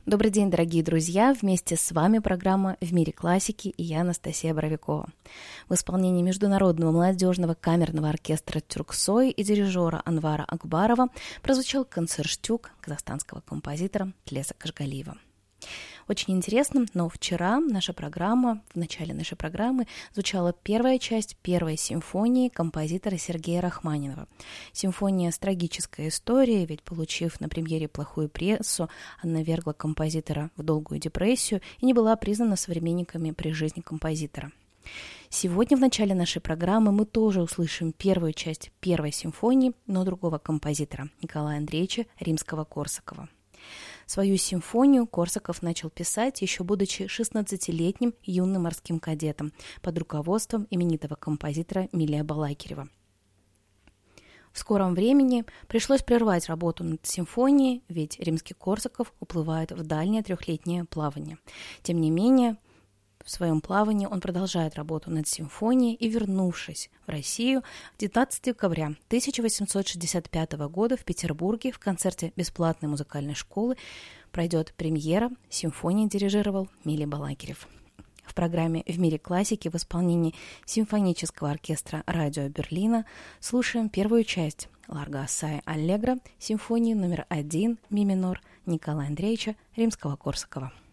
Добрый день, дорогие друзья! Вместе с вами программа «В мире классики» и я, Анастасия Боровикова. В исполнении Международного молодежного камерного оркестра «Тюрксой» и дирижера Анвара Акбарова прозвучал концерт-штюк казахстанского композитора Тлеса Кашгалиева. Очень интересно, но вчера в начале нашей программы звучала первая часть первой симфонии композитора Сергея Рахманинова. Симфония с трагической историей, ведь, получив на премьере плохую прессу, она ввергла композитора в долгую депрессию и не была признана современниками при жизни композитора. Сегодня в начале нашей программы мы тоже услышим первую часть первой симфонии, но другого композитора, Николая Андреевича Римского-Корсакова. Свою симфонию Корсаков начал писать, еще будучи 16-летним юным морским кадетом под руководством именитого композитора Милия Балакирева. В скором времени пришлось прервать работу над симфонией, ведь Римский-Корсаков уплывает в дальнее трехлетнее плавание. Тем не менее, в своем плавании он продолжает работу над симфонией и, вернувшись в Россию, 19 декабря 1865 года в Петербурге в концерте бесплатной музыкальной школы пройдет премьера. Симфонии дирижировал Милий Балакирев. В программе «В мире классики» в исполнении симфонического оркестра радио Берлина слушаем первую часть Ларго Ассаи Аллегро симфонии номер 1 ми минор Николая Андреевича Римского-Корсакова.